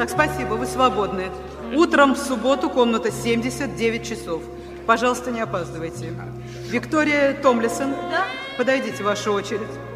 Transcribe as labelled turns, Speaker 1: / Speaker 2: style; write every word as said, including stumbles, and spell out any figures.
Speaker 1: Так, спасибо, вы свободны. Утром в субботу, комната семьдесят, девять часов. Пожалуйста, не опаздывайте. Виктория Томлисон,
Speaker 2: Да?
Speaker 1: подойдите, ваша очередь.